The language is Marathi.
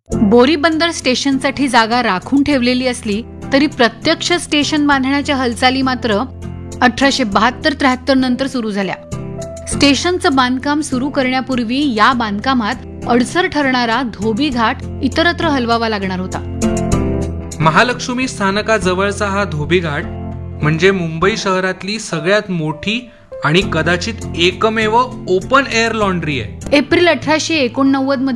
बोरी बंदर स्टेशनसाठी जागा राखून ठेवलेली असली तरी प्रत्यक्ष स्टेशन बांधण्याच्या हालचाली मात्र 1872-73 नंतर सुरू झाल्या. स्टेशनचं बांधकाम सुरू करण्यापूर्वी या बांधकामात अडसर ठरणारा धोबी घाट इतरत्र हलवावा लागणार होता. महालक्ष्मी स्थानकाजवळचा हा धोबी घाट म्हणजे मुंबई शहरातली सगळ्यात मोठी आणि कदाचित एकमेव ओपन एअर लॉन्ड्री आहे. एप्रिल 1889